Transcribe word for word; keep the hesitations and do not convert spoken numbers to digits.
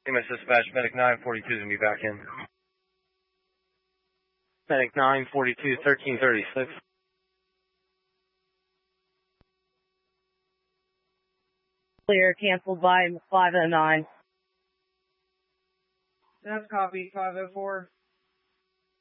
M S Dispatch, Medic nine forty-two is going to be back in. Medic nine forty-two, thirteen thirty-six. Clear, canceled by five oh nine. That's copy, five oh four.